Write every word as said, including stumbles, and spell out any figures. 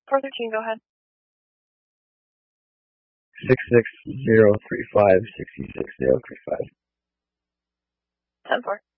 four thirteen, go ahead. Six six zero three five sixty six zero three five. Ten four.